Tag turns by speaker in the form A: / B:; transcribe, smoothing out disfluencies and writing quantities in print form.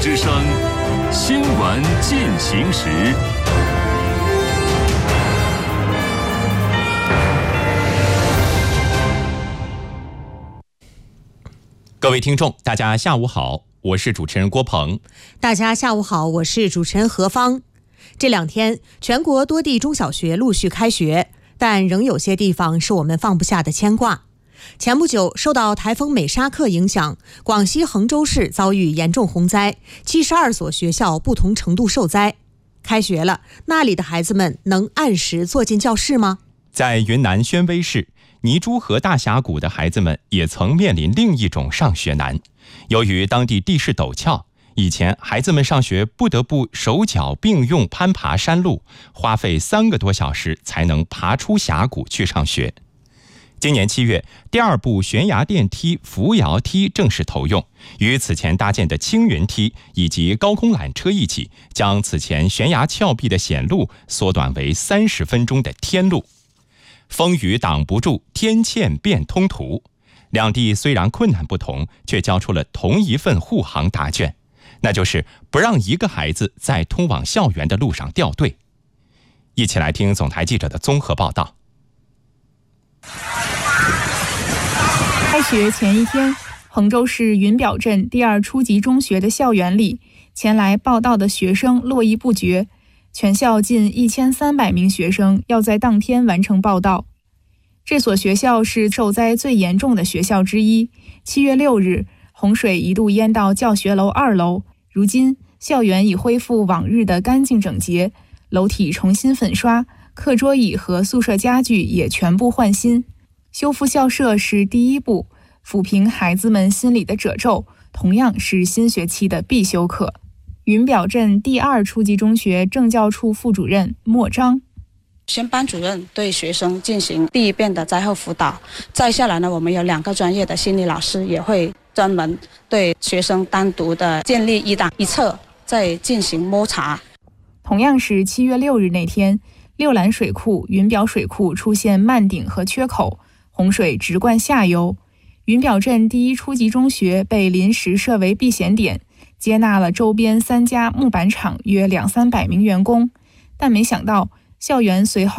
A: 之声新闻进行时。
B: 各位听众，大家下午好，我是主持人郭鹏。
C: 大家下午好，我是主持人何芳。这2天，全国多地中小学陆续开学，但仍有些地方是我们放不下的牵挂。前不久，受到台风美沙克影响，广西衡州市遭遇严重洪灾，72所学校不同程度受灾。开学了，那里的孩子们能按时坐进教室吗？
B: 在云南宣威市，泥珠河大峡谷的孩子们也曾面临另一种上学难。由于当地地势陡峭，以前孩子们上学不得不手脚并用攀爬山路，花费3个多小时才能爬出峡谷去上学。今年7月，第2部悬崖电梯扶摇梯正式投用，与此前搭建的青云梯以及高空缆车一起，将此前悬崖峭壁的险路缩短为30分钟的天路。风雨挡不住，天堑变通途。两地虽然困难不同，却交出了同一份护航答卷，那就是不让一个孩子在通往校园的路上掉队。一起来听总台记者的综合报道。
D: 开学前一天，衡州市云表镇第2初级中学的校园里，前来报到的学生络绎不绝。全校近1300名学生要在当天完成报到。这所学校是受灾最严重的学校之一。7月6日，洪水一度淹到教学楼2楼，如今校园已恢复往日的干净整洁，楼体重新粉刷，课桌椅和宿舍家具也全部换新。修复校舍是第一步，抚平孩子们心里的褶皱，同样是新学期的必修课。云表镇第2初级中学政教处副主任莫章，
E: 先班主任对学生进行第一遍的灾后辅导，再下来呢，我们有2个专业的心理老师也会专门对学生单独的建立一档一册，再进行摸查。
D: 同样是7月6日那天，六兰水库、云表水库出现漫顶和缺口，洪水直灌下游。云表镇第1初级中学被临时设为避险点，接纳了周边3家木板厂约200-300名员工，但没想到校园随后